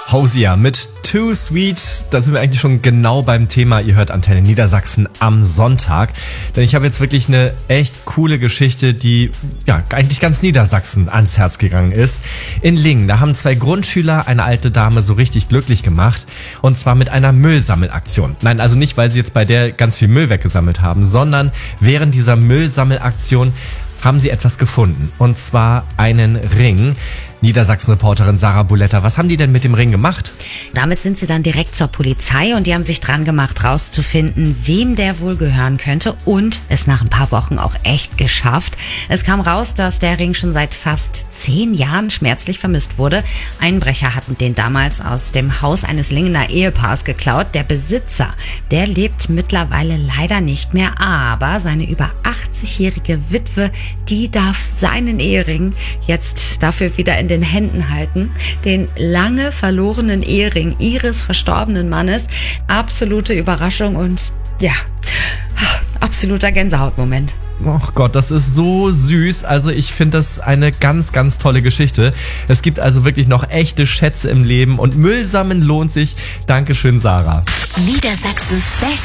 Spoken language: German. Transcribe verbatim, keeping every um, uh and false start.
Hosier mit Too Sweet. Da sind wir eigentlich schon genau beim Thema. Ihr hört Antenne Niedersachsen am Sonntag. Denn ich habe jetzt wirklich eine echt coole Geschichte, die ja eigentlich ganz Niedersachsen ans Herz gegangen ist. In Lingen, da haben zwei Grundschüler eine alte Dame so richtig glücklich gemacht. Und zwar mit einer Müllsammelaktion. Nein, also nicht, weil sie jetzt bei der ganz viel Müll weggesammelt haben, sondern während dieser Müllsammelaktion haben sie etwas gefunden. Und zwar einen Ring. Niedersachsen-Reporterin Sarah Buletta, was haben die denn mit dem Ring gemacht? Damit sind sie dann direkt zur Polizei und die haben sich dran gemacht, rauszufinden, wem der wohl gehören könnte, und es nach ein paar Wochen auch echt geschafft. Es kam raus, dass der Ring schon seit fast zehn Jahren schmerzlich vermisst wurde. Einbrecher hatten den damals aus dem Haus eines Lingener Ehepaars geklaut. Der Besitzer, der lebt mittlerweile leider nicht mehr, aber seine über achtzigjährige Witwe, die darf seinen Ehering jetzt dafür wieder in den Händen halten. Den lange verlorenen Ehering ihres verstorbenen Mannes. Absolute Überraschung und ja, absoluter Gänsehautmoment. Oh Gott, das ist so süß. Also ich finde das eine ganz, ganz tolle Geschichte. Es gibt also wirklich noch echte Schätze im Leben und Müll sammeln lohnt sich. Dankeschön, Sarah. Niedersachsens Best.